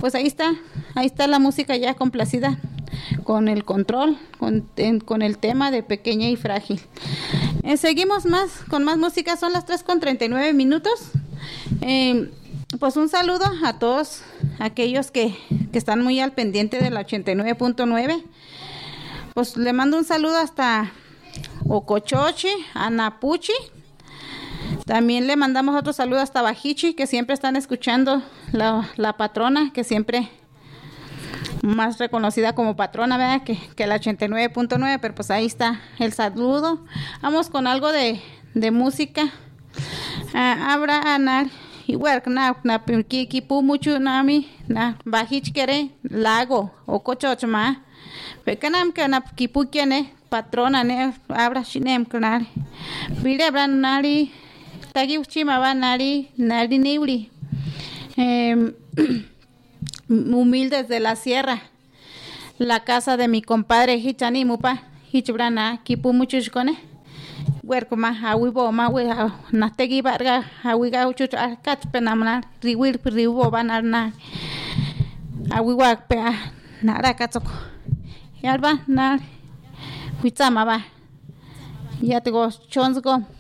pues ahí está la música ya complacida con el control, con el tema de Pequeña y Frágil. Seguimos con más música, son las 3:39. Pues un saludo a todos aquellos que están muy al pendiente de la 89.9. Pues le mando un saludo hasta Ocochochi, Anapuchi. También le mandamos otro saludo hasta Bajichi, que siempre están escuchando la patrona, que siempre más reconocida como patrona, ¿verdad? Que la 89.9, pero pues ahí está el saludo. Vamos con algo de música. Abra anar igual na kipu mucho nami na Bajich kere lago o cochochma. Pekanam que na kipu kiene patrona ne abra shinem knar. Vire bran nari tagi uchima va nari niuri. Humildes de la sierra, la casa de mi compadre Hichani Mupa, Hichbrana, Kipu Muchuchcone, Huercoma, Awibo, Mawi, Nategi Barga, Awiga Uchuch, Arcach Penamna, Riwil, Riwo Banarna, Awiwak Pea, Narakatoko, Yarba, Nar, Huitzamaba, Yatego, Chonsgo.